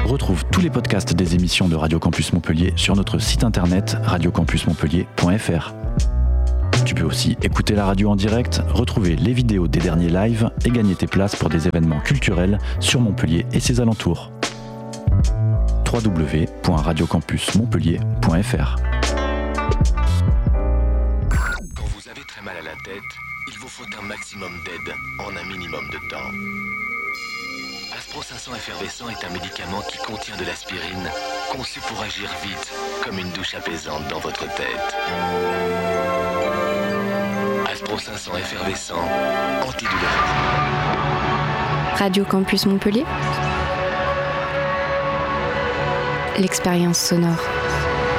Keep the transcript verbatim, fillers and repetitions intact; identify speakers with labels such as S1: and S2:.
S1: Retrouve tous les podcasts des émissions de Radio Campus Montpellier sur notre site internet radio campus montpellier point f r. Tu peux aussi écouter la radio en direct, retrouver les vidéos des derniers lives et gagner tes places pour des événements culturels sur Montpellier et ses alentours. w w w point radio campus montpellier point f r.
S2: Quand vous avez très mal à la tête, il vous faut un maximum d'aide en un minimum de temps. Aspro cinq cents effervescent est un médicament qui contient de l'aspirine, conçu pour agir vite, comme une douche apaisante dans votre tête. Aspro cinq cents effervescent, antidouleur.
S3: Radio Campus Montpellier. L'expérience sonore.